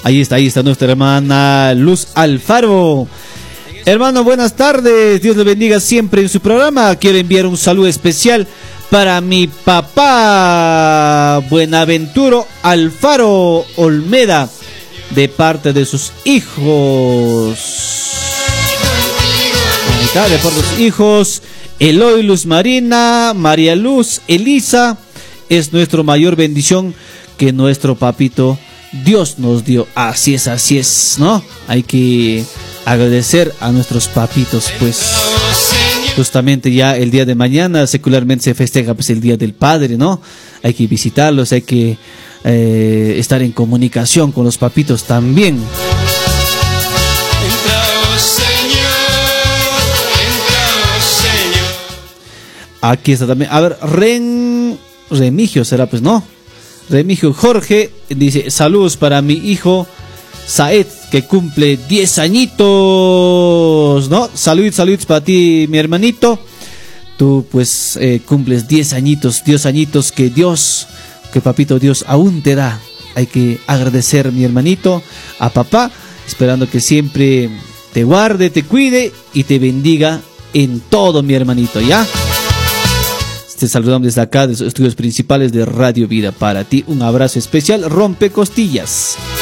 Ahí está nuestra hermana Luz Alfaro. Hermano, buenas tardes, Dios le bendiga siempre en su programa. Quiero enviar un saludo especial para mi papá Buenaventuro Alfaro Olmeda, de parte de sus hijos. Ahí está, de parte de sus hijos Eloy, Luz Marina, María Luz, Elisa. Es nuestra mayor bendición que nuestro papito Dios nos dio. Así es, ¿no? Hay que agradecer a nuestros papitos, pues. Justamente ya el día de mañana secularmente se festeja pues el Día del Padre, ¿no? Hay que visitarlos, hay que estar en comunicación con los papitos también. Aquí está también. A ver, Remigio será, pues, ¿no? Remigio Jorge dice: saludos para mi hijo Saed, que cumple 10 añitos, ¿no? Saludos para ti, mi hermanito. Tú, pues, cumples 10 añitos que papito Dios aún te da. Hay que agradecer, mi hermanito, a papá, esperando que siempre te guarde, te cuide y te bendiga en todo, mi hermanito, ¿ya? Te saludamos desde acá, de los estudios principales de Radio Vida. Para ti, un abrazo especial, Rompecostillas.